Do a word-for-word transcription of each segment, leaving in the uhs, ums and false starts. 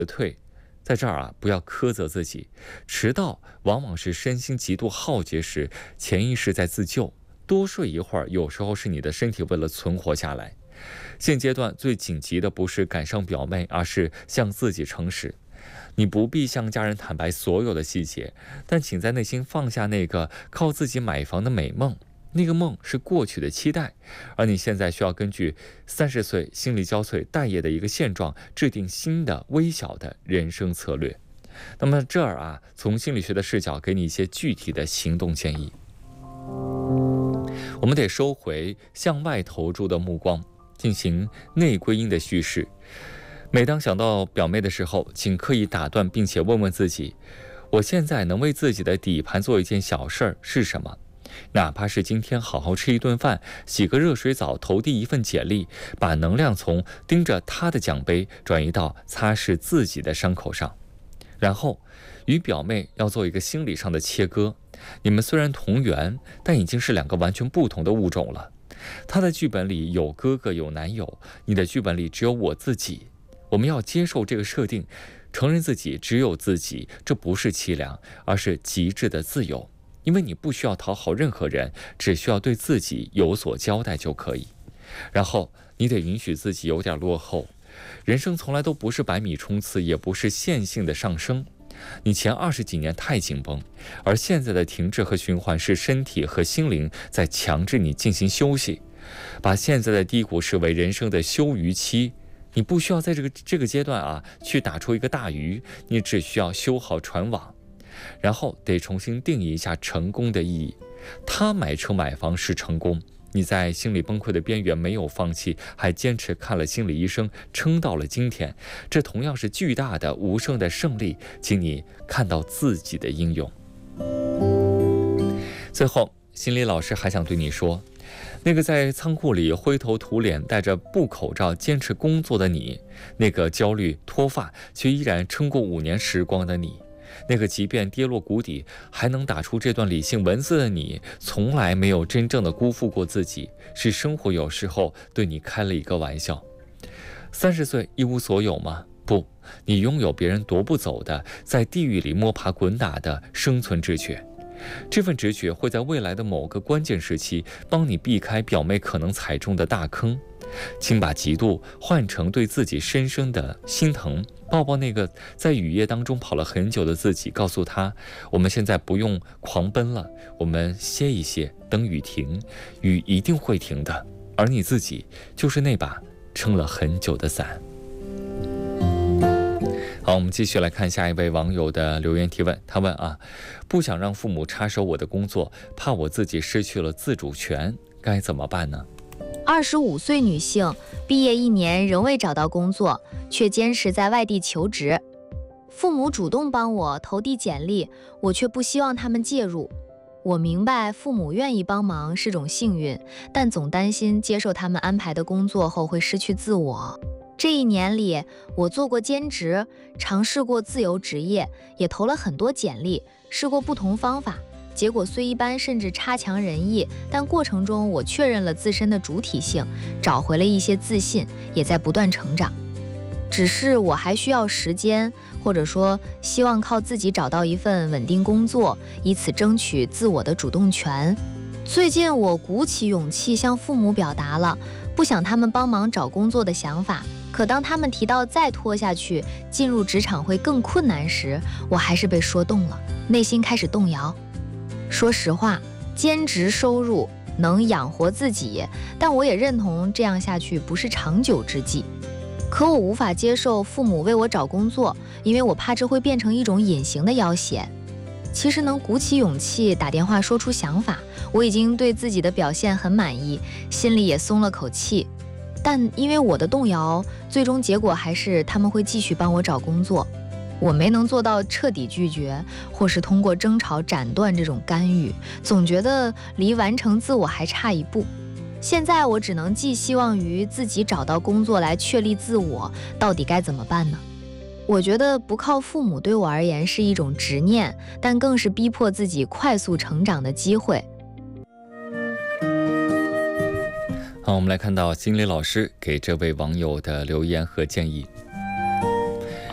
退。在这儿啊，不要苛责自己。迟到往往是身心极度耗竭时，潜意识在自救。多睡一会儿，有时候是你的身体为了存活下来。现阶段最紧急的不是赶上表妹，而是向自己诚实。你不必向家人坦白所有的细节，但请在内心放下那个靠自己买房的美梦。那个梦是过去的期待，而你现在需要根据三十岁心力交瘁待业的一个现状，制定新的微小的人生策略。那么这儿啊，从心理学的视角给你一些具体的行动建议。我们得收回向外投注的目光，进行内归因的叙事。每当想到表妹的时候，请刻意打断，并且问问自己，我现在能为自己的底盘做一件小事儿是什么？哪怕是今天好好吃一顿饭，洗个热水澡，投递一份简历，把能量从盯着他的奖杯转移到擦拭自己的伤口上。然后与表妹要做一个心理上的切割，你们虽然同源，但已经是两个完全不同的物种了。他的剧本里有哥哥有男友，你的剧本里只有我自己。我们要接受这个设定，承认自己只有自己，这不是凄凉，而是极致的自由。因为你不需要讨好任何人，只需要对自己有所交代就可以。然后你得允许自己有点落后，人生从来都不是百米冲刺，也不是线性的上升。你前二十几年太紧绷，而现在的停滞和循环是身体和心灵在强制你进行休息。把现在的低谷视为人生的休渔期，你不需要在这个这个阶段啊去打出一个大鱼，你只需要修好船网。然后得重新定义一下成功的意义。他买车买房是成功，你在心理崩溃的边缘没有放弃，还坚持看了心理医生，撑到了今天，这同样是巨大的无声的胜利，请你看到自己的英勇。最后，心理老师还想对你说，那个在仓库里灰头土脸戴着布口罩坚持工作的你，那个焦虑脱发却依然撑过五年时光的你，那个即便跌落谷底还能打出这段理性文字的你，从来没有真正的辜负过自己，是生活有时候对你开了一个玩笑。三十岁一无所有吗？不，你拥有别人夺不走的，在地狱里摸爬滚打的生存直觉。这份直觉会在未来的某个关键时期帮你避开表妹可能踩中的大坑。请把嫉妒换成对自己深深的心疼，抱抱那个在雨夜当中跑了很久的自己，告诉他，我们现在不用狂奔了，我们歇一歇，等雨停，雨一定会停的，而你自己就是那把撑了很久的伞。好，我们继续来看下一位网友的留言提问。他问啊，不想让父母插手我的工作，怕我自己失去了自主权，该怎么办呢？ 二十五岁女性，毕业一年仍未找到工作，却坚持在外地求职。父母主动帮我投递简历，我却不希望他们介入。我明白父母愿意帮忙是种幸运，但总担心接受他们安排的工作后会失去自我。这一年里，我做过兼职，尝试过自由职业，也投了很多简历，试过不同方法。结果虽一般，甚至差强人意，但过程中我确认了自身的主体性，找回了一些自信，也在不断成长。只是我还需要时间，或者说希望靠自己找到一份稳定工作，以此争取自我的主动权。最近我鼓起勇气向父母表达了不想他们帮忙找工作的想法，可当他们提到再拖下去进入职场会更困难时，我还是被说动了，内心开始动摇。说实话，兼职收入能养活自己，但我也认同这样下去不是长久之计。可我无法接受父母为我找工作，因为我怕这会变成一种隐形的要挟。其实能鼓起勇气打电话说出想法，我已经对自己的表现很满意，心里也松了口气。但因为我的动摇，最终结果还是他们会继续帮我找工作。我没能做到彻底拒绝，或是通过争吵斩断这种干预，总觉得离完成自我还差一步。现在我只能寄希望于自己找到工作来确立自我，到底该怎么办呢？我觉得不靠父母对我而言是一种执念，但更是逼迫自己快速成长的机会。 好，我们来看到心理老师给这位网友的留言和建议。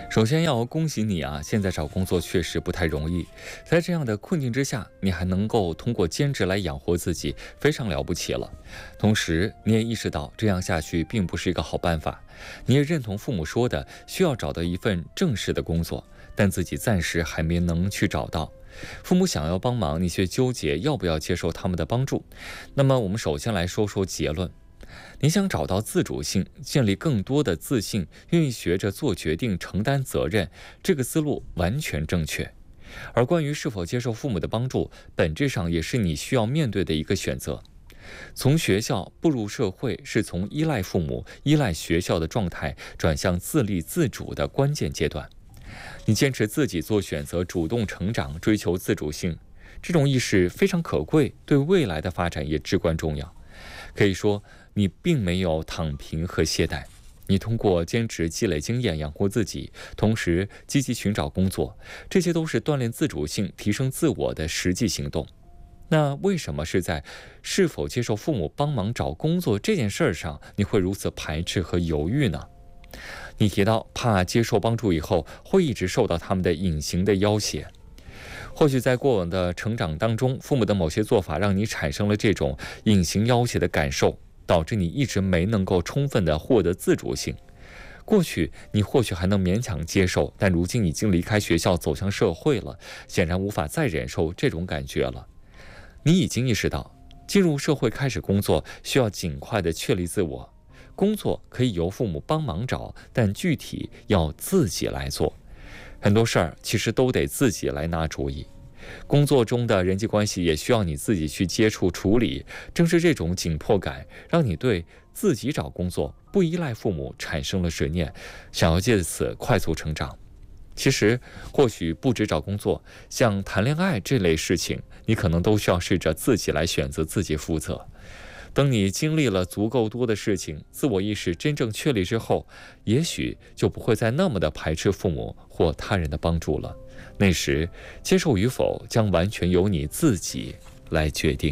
首先要恭喜你啊，现在找工作确实不太容易，在这样的困境之下，你还能够通过兼职来养活自己，非常了不起了。同时，你也意识到这样下去并不是一个好办法，你也认同父母说的，需要找到一份正式的工作，但自己暂时还没能去找到。父母想要帮忙，你却纠结要不要接受他们的帮助。那么，我们首先来说说结论。你想找到自主性，建立更多的自信，愿意学着做决定、承担责任，这个思路完全正确。而关于是否接受父母的帮助，本质上也是你需要面对的一个选择。从学校步入社会，是从依赖父母、依赖学校的状态转向自立自主的关键阶段。你坚持自己做选择，主动成长，追求自主性，这种意识非常可贵，对未来的发展也至关重要。可以说，你并没有躺平和懈怠，你通过兼职积累经验，养活自己，同时积极寻找工作，这些都是锻炼自主性、提升自我的实际行动。那为什么是在是否接受父母帮忙找工作这件事上，你会如此排斥和犹豫呢？你提到怕接受帮助以后会一直受到他们的隐形的要挟。或许在过往的成长当中，父母的某些做法让你产生了这种隐形要挟的感受，导致你一直没能够充分的获得自主性。过去你或许还能勉强接受，但如今已经离开学校走向社会了，显然无法再忍受这种感觉了。你已经意识到，进入社会开始工作需要尽快的确立自我，工作可以由父母帮忙找，但具体要自己来做。很多事儿其实都得自己来拿主意，工作中的人际关系也需要你自己去接触处理。正是这种紧迫感，让你对自己找工作、不依赖父母产生了执念，想要借此快速成长。其实，或许不止找工作，像谈恋爱这类事情，你可能都需要试着自己来选择，自己负责。等你经历了足够多的事情，自我意识真正确立之后，也许就不会再那么的排斥父母或他人的帮助了。那时，接受与否将完全由你自己来决定。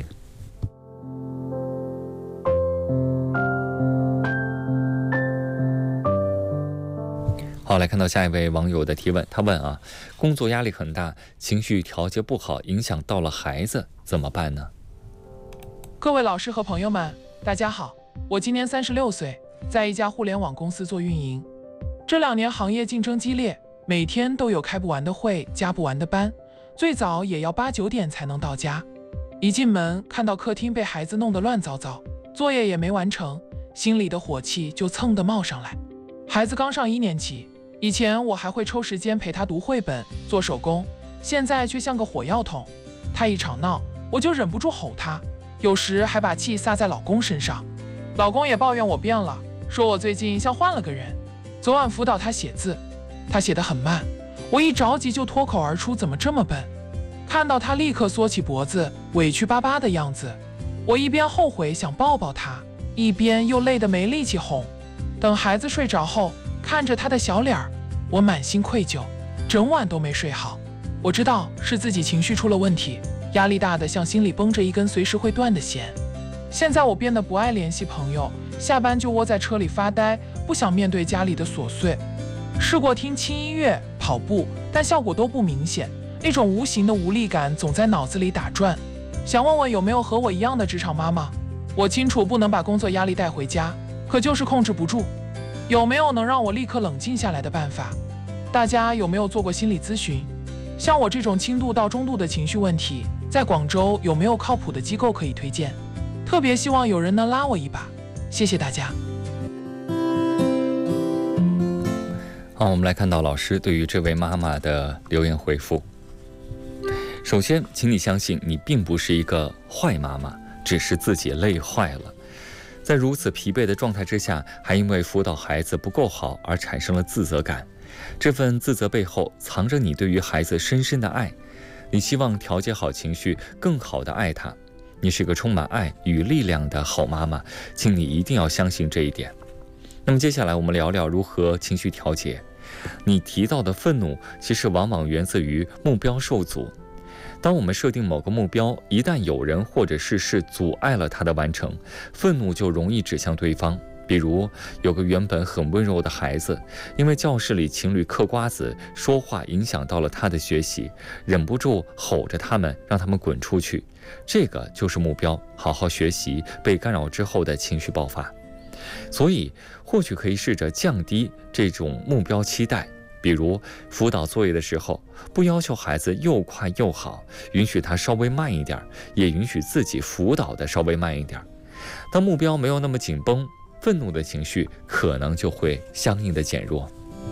好，来看到下一位网友的提问，他问啊，工作压力很大，情绪调节不好，影响到了孩子，怎么办呢？ 各位老师和朋友们，大家好，我今年三十六岁，在一家互联网公司做运营。这两年行业竞争激烈，每天都有开不完的会，加不完的班，最早也要八九点才能到家。一进门看到客厅被孩子弄得乱糟糟，作业也没完成，心里的火气就蹭地冒上来。孩子刚上一年级，以前我还会抽时间陪他读绘本、做手工，现在却像个火药桶。他一吵闹，我就忍不住吼他。有时还把气撒在老公身上，老公也抱怨我变了，说我最近像换了个人。昨晚辅导他写字，他写得很慢，我一着急就脱口而出怎么这么笨。看到他立刻缩起脖子，委屈巴巴的样子，我一边后悔想抱抱他，一边又累得没力气哄。等孩子睡着后，看着他的小脸儿，我满心愧疚，整晚都没睡好。我知道是自己情绪出了问题，压力大的像心里绷着一根随时会断的弦。现在我变得不爱联系朋友，下班就窝在车里发呆，不想面对家里的琐碎。试过听轻音乐、跑步，但效果都不明显，那种无形的无力感总在脑子里打转。想问问有没有和我一样的职场妈妈？我清楚不能把工作压力带回家，可就是控制不住。有没有能让我立刻冷静下来的办法？大家有没有做过心理咨询？像我这种轻度到中度的情绪问题，在广州有没有靠谱的机构可以推荐？特别希望有人能拉我一把，谢谢大家。 好，我们来看到老师对于这位妈妈的留言回复。首先，请你相信你并不是一个坏妈妈，只是自己累坏了。在如此疲惫的状态之下，还因为辅导孩子不够好而产生了自责感。这份自责背后藏着你对于孩子深深的爱，你希望调节好情绪，更好地爱他。你是个充满爱与力量的好妈妈，请你一定要相信这一点。那么接下来我们聊聊如何情绪调节。你提到的愤怒，其实往往源自于目标受阻。当我们设定某个目标，一旦有人或者是事阻碍了它的完成，愤怒就容易指向对方。 比如有个原本很温柔的孩子，因为教室里情侣嗑瓜子说话影响到了他的学习，忍不住吼着他们，让他们滚出去。这个就是目标，好好学习被干扰之后的情绪爆发。所以或许可以试着降低这种目标期待，比如辅导作业的时候，不要求孩子又快又好，允许他稍微慢一点，也允许自己辅导的稍微慢一点。当目标没有那么紧绷，愤怒的情绪可能就会相应的减弱。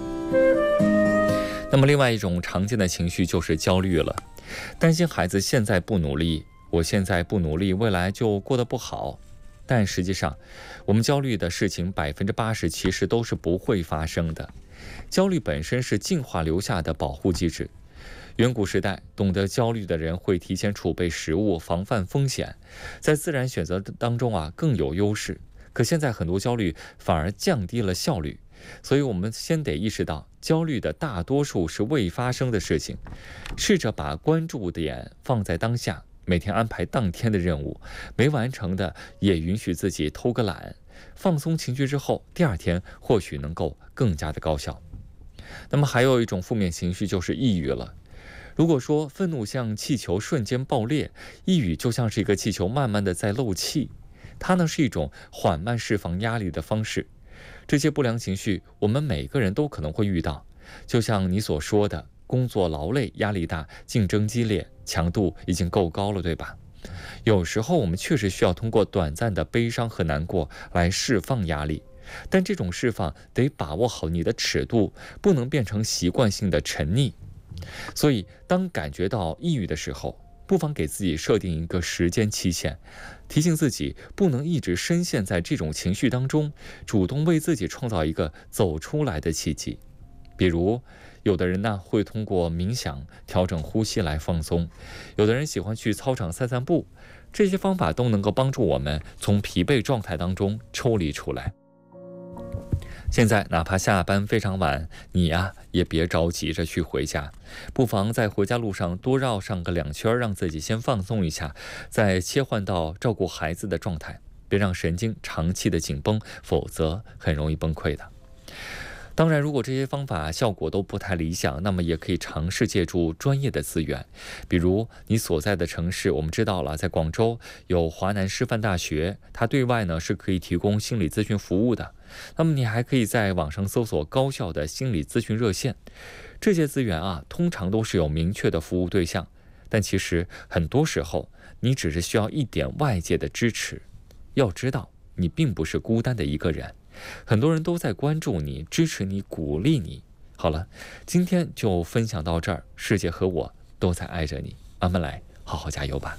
那么另外一种常见的情绪就是焦虑了，担心孩子现在不努力，我现在不努力，未来就过得不好。但实际上，我们焦虑的事情百分之八十其实都是不会发生的。焦虑本身是进化留下的保护机制。远古时代，懂得焦虑的人会提前储备食物，防范风险，在自然选择当中啊更有优势。可现在很多焦虑反而降低了效率，所以我们先得意识到，焦虑的大多数是未发生的事情。试着把关注点放在当下，每天安排当天的任务，没完成的也允许自己偷个懒，放松情绪之后，第二天或许能够更加的高效。那么还有一种负面情绪就是抑郁了。如果说愤怒像气球瞬间爆裂，抑郁就像是一个气球慢慢的在漏气，它呢是一种缓慢释放压力的方式。这些不良情绪我们每个人都可能会遇到，就像你所说的，工作劳累，压力大，竞争激烈，强度已经够高了，对吧？有时候我们确实需要通过短暂的悲伤和难过来释放压力，但这种释放得把握好你的尺度，不能变成习惯性的沉溺。所以当感觉到抑郁的时候，不妨给自己设定一个时间期限，提醒自己不能一直深陷在这种情绪当中，主动为自己创造一个走出来的契机。比如有的人呢会通过冥想调整呼吸来放松，有的人喜欢去操场散散步，这些方法都能够帮助我们从疲惫状态当中抽离出来。现在哪怕下班非常晚，你呀、啊、也别着急着去回家，不妨在回家路上多绕上个两圈，让自己先放松一下，再切换到照顾孩子的状态，别让神经长期的紧绷，否则很容易崩溃的。当然，如果这些方法效果都不太理想，那么也可以尝试借助专业的资源，比如你所在的城市，我们知道了，在广州有华南师范大学，它对外呢是可以提供心理咨询服务的。那么你还可以在网上搜索高校的心理咨询热线，这些资源啊，通常都是有明确的服务对象，但其实很多时候你只是需要一点外界的支持。要知道，你并不是孤单的一个人。很多人都在关注你，支持你，鼓励你。好了，今天就分享到这儿，世界和我都在爱着你，慢慢来，好好加油吧。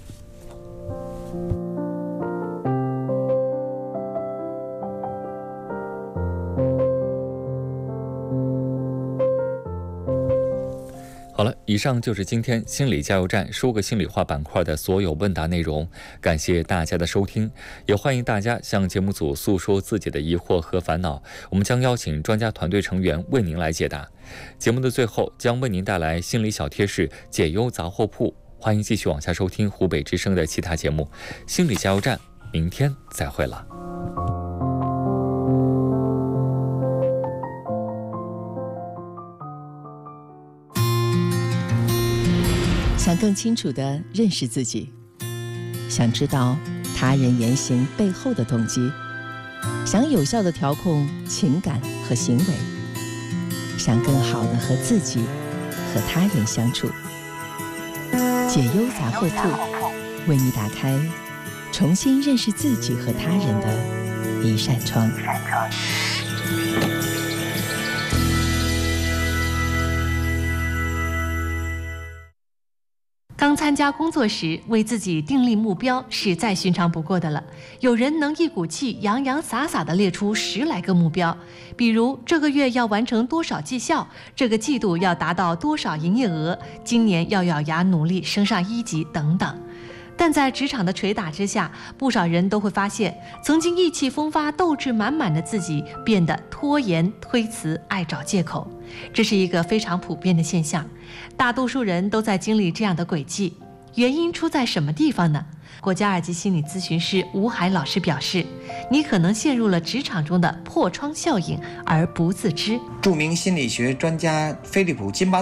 好了，以上就是今天心理加油站说个心里话板块的所有问答内容，感谢大家的收听，也欢迎大家向节目组诉说自己的疑惑和烦恼，我们将邀请专家团队成员为您来解答。节目的最后将为您带来心理小贴士解忧杂货铺，欢迎继续往下收听湖北之声的其他节目。心理加油站，明天再会了。 想更清楚地认识自己，想知道他人言行背后的动机，想有效地调控情感和行为，想更好地和自己和他人相处。解忧杂货铺为你打开重新认识自己和他人的一扇窗。 刚参加工作时，为自己订立目标是再寻常不过的了。有人能一股气洋洋洒洒地列出十来个目标，比如这个月要完成多少绩效，这个季度要达到多少营业额，今年要咬牙努力升上一级等等。但在职场的捶打之下，不少人都会发现，曾经意气风发、斗志满满的自己变得拖延、推辞、爱找借口。这是一个非常普遍的现象，大多数人都在经历这样的轨迹。 原因出在什么地方呢？国家二级心理咨询师吴海老师表示，你可能陷入了职场中的破窗效应而不自知。 著名心理学专家菲利普·金巴